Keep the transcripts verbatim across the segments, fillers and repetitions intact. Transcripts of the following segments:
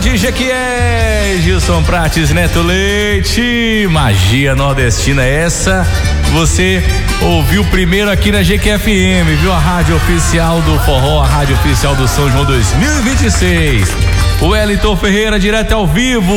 de Jequié, Gilson Prates, Neto Leite, magia nordestina essa, você ouviu primeiro aqui na G Q F M, viu? A rádio oficial do forró, a rádio oficial do São João dois mil e vinte e seis. O Wellington Ferreira, direto ao vivo.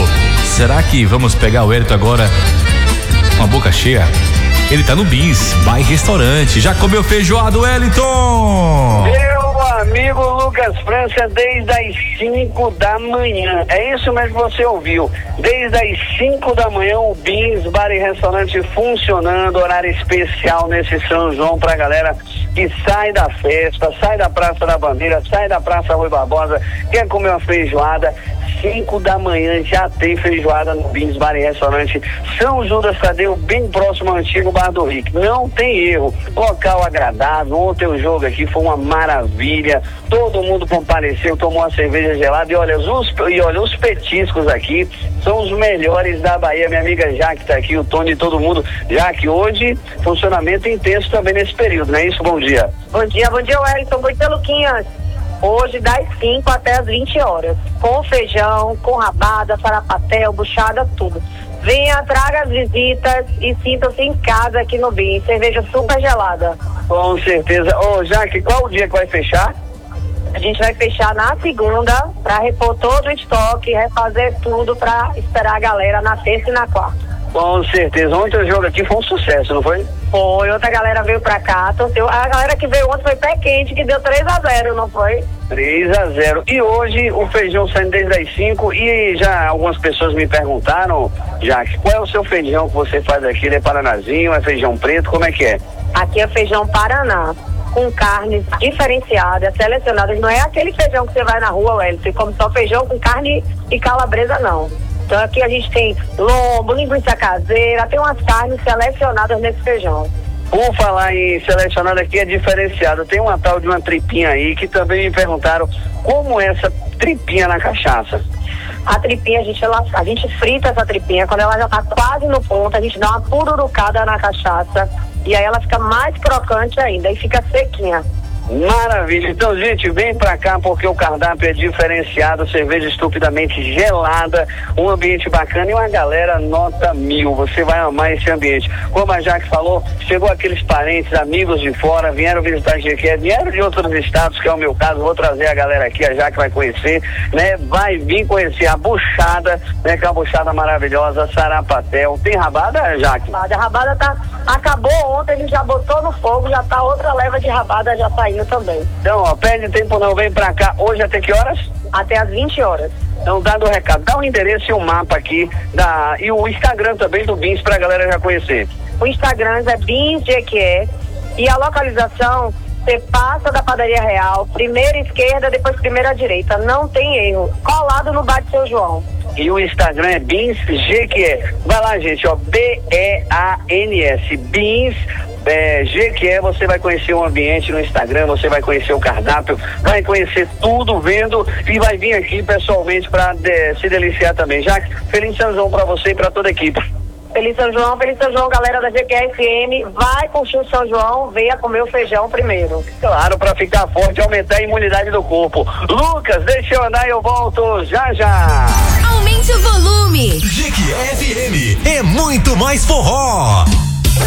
Será que vamos pegar o Wellington agora com a boca cheia? Ele tá no Beans, Bar e Restaurante. Já comeu feijoada, Wellington? Meu amigo Lucas França, desde as cinco da manhã. É isso mesmo que você ouviu. Desde as cinco da manhã, o Beans, Bar e Restaurante funcionando, horário especial nesse São João pra galera que sai da festa, sai da Praça da Bandeira, sai da Praça Rui Barbosa, quer comer uma feijoada. Cinco da manhã já tem feijoada no Beans, Bar e Restaurante São Judas Tadeu, bem próximo ao antigo Bar do Rick. Não tem erro, local agradável. Ontem o jogo aqui foi uma maravilha, todo mundo compareceu, tomou uma cerveja gelada e olha, os, e olha, os petiscos aqui são os melhores da Bahia. Minha amiga Jaque tá aqui, o Tony e todo mundo. Jaque, hoje funcionamento intenso também nesse período, não é isso? Bom dia. Bom dia, bom dia, Wellington. Bom dia, Luquinhas. Hoje das cinco até as vinte horas, com feijão, com rabada, farapatel, buchada, tudo. Venha, traga as visitas e sinta-se em casa aqui no Beans. Cerveja super gelada. Com certeza. Ô, Jaque, qual o dia que vai fechar? A gente vai fechar na segunda para repor todo o estoque, refazer tudo para esperar a galera na terça e na quarta. Com certeza. Ontem o jogo aqui foi um sucesso, não foi? Foi, outra galera veio pra cá, torceu. A galera que veio ontem foi pé quente, que deu três a zero, não foi? três a zero. E hoje o feijão saindo desde as cinco e já algumas pessoas me perguntaram, Jaque, qual é o seu feijão que você faz aqui? Ele é paranazinho, é feijão preto, como é que é? Aqui é feijão Paraná, com carnes diferenciadas, selecionadas. Não é aquele feijão que você vai na rua, Wellington, você come só feijão com carne e calabresa, não. Então aqui a gente tem lombo, linguiça caseira, tem umas carnes selecionadas nesse feijão. Por falar em selecionado aqui, é diferenciado. Tem uma tal de uma tripinha aí que também me perguntaram como é essa tripinha na cachaça. A tripinha, a gente, ela, a gente frita essa tripinha, quando ela já tá quase no ponto, a gente dá uma pururucada na cachaça e aí ela fica mais crocante ainda e fica sequinha. Maravilha. Então, gente, vem pra cá porque o cardápio é diferenciado, cerveja estupidamente gelada, um ambiente bacana e uma galera nota mil. Você vai amar esse ambiente. Como a Jaque falou, chegou aqueles parentes, amigos de fora, vieram visitar a Jequié, vieram de outros estados, que é o meu caso. Vou trazer a galera aqui, a Jaque vai conhecer, né? Vai vir conhecer a buchada, né? Que é uma buchada maravilhosa, sarapatel. Tem rabada, Jaque? A rabada tá, acabou ontem, a gente já botou no fogo, já tá outra leva de rabada, já tá indo também. Então, ó, perde tempo não, vem pra cá. Hoje até que horas? Até às vinte horas. Então, dado o recado, dá o endereço e o mapa aqui, da, e o Instagram também do Beans pra galera já conhecer. O Instagram é Beans Jequié e a localização, você passa da Padaria Real, primeira esquerda, depois primeira direita, não tem erro, colado no Bar de São João. E o Instagram é Beans Jequié. Vai lá, gente, ó, B E A N S, Beans É, Jequié, você vai conhecer o ambiente no Instagram, você vai conhecer o cardápio, vai conhecer tudo vendo e vai vir aqui pessoalmente para de, se deliciar também. Jaque, feliz São João para você e para toda a equipe. Feliz São João, feliz São João, galera da G Q F M. Vai curtir o São João, venha comer o feijão primeiro. Claro, para ficar forte e aumentar a imunidade do corpo. Lucas, deixa eu andar e eu volto já já. Aumente o volume. G Q F M é muito mais forró.